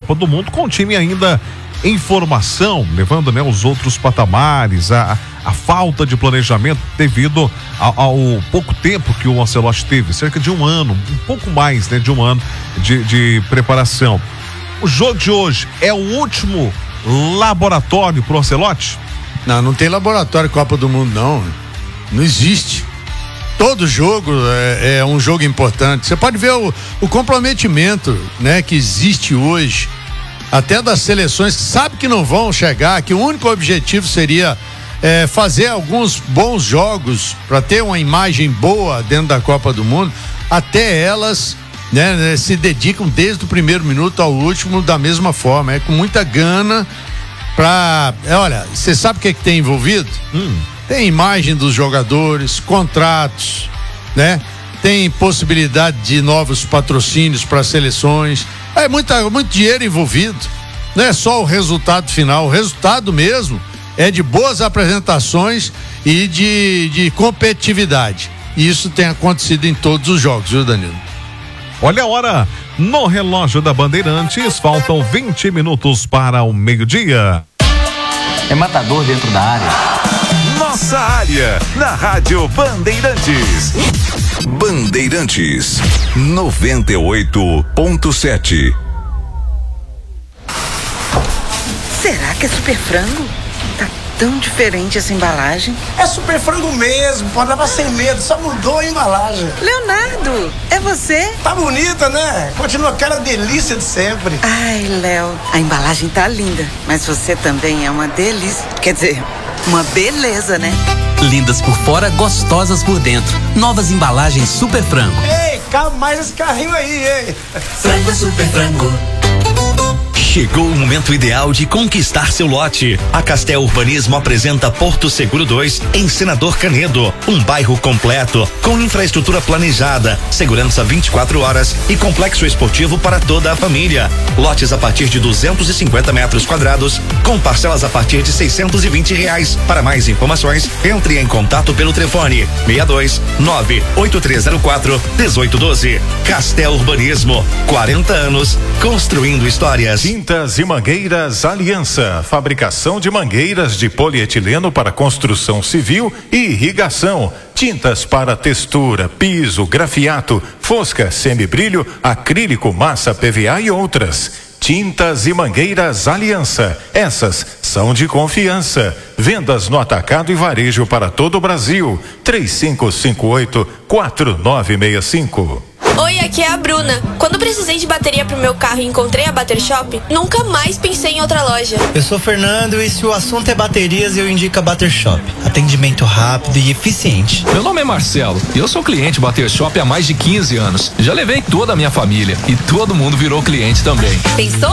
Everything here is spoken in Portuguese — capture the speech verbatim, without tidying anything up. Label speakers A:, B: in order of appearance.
A: Copa do Mundo com o time ainda em formação, levando, né, os outros patamares, a, a falta de planejamento devido ao, ao pouco tempo que o Ancelotti teve, cerca de um ano, um pouco mais, né, de um ano de, de preparação. O jogo de hoje é o último laboratório pro Ancelotti?
B: Não, não tem laboratório Copa do Mundo, não. Não existe. Todo jogo é, é um jogo importante. Você pode ver o, o comprometimento, né, que existe hoje, até das seleções que sabe que não vão chegar, que o único objetivo seria é, fazer alguns bons jogos para ter uma imagem boa dentro da Copa do Mundo. Até elas, né, se dedicam desde o primeiro minuto ao último da mesma forma, é com muita gana pra, é, olha, você sabe o que é que tem envolvido? Hum. Tem imagem dos jogadores, contratos, né? Tem possibilidade de novos patrocínios para seleções, é muita, muito dinheiro envolvido, não é só o resultado final, o resultado mesmo é de boas apresentações e de, de competitividade, e isso tem acontecido em todos os jogos, viu, Danilo?
A: Olha a hora no relógio da Bandeirantes, faltam vinte minutos para o meio-dia.
C: É matador dentro da área.
D: Nossa área, na Rádio Bandeirantes. Bandeirantes, noventa e oito ponto sete.
E: Será que é super frango? Tá tão diferente essa embalagem.
F: É super frango mesmo, pode levar sem medo, só mudou a embalagem.
E: Leonardo, é você?
F: Tá bonita, né? Continua aquela delícia de sempre.
E: Ai, Léo, a embalagem tá linda, mas você também é uma delícia. Quer dizer, uma beleza, né?
G: Lindas por fora, gostosas por dentro. Novas embalagens Super Frango.
F: Ei, calma mais esse carrinho aí, ei.
G: Frango Super Frango.
H: Chegou o momento ideal de conquistar seu lote. A Castel Urbanismo apresenta Porto Seguro dois, em Senador Canedo. Um bairro completo, com infraestrutura planejada, segurança vinte e quatro horas e complexo esportivo para toda a família. Lotes a partir de duzentos e cinquenta metros quadrados, com parcelas a partir de seiscentos e vinte reais. Para mais informações, entre em contato pelo telefone seis dois nove oito três zero quatro um oito um dois. Castel Urbanismo, quarenta anos, construindo histórias.
I: Tintas e Mangueiras Aliança, fabricação de mangueiras de polietileno para construção civil e irrigação, tintas para textura, piso, grafiato, fosca, semibrilho, acrílico, massa P V A e outras. Tintas e Mangueiras Aliança, essas são de confiança. Vendas no atacado e varejo para todo o Brasil. três cinco cinco oito quatro nove seis cinco.
J: Oi, aqui é a Bruna. Quando precisei de bateria pro meu carro e encontrei a Bater Shop, nunca mais pensei em outra loja.
K: Eu sou o Fernando e se o assunto é baterias, eu indico a Bater Shop. Atendimento rápido e eficiente.
L: Meu nome é Marcelo e eu sou cliente Bater Shop há mais de quinze anos. Já levei toda a minha família e todo mundo virou cliente também.
J: Pensou?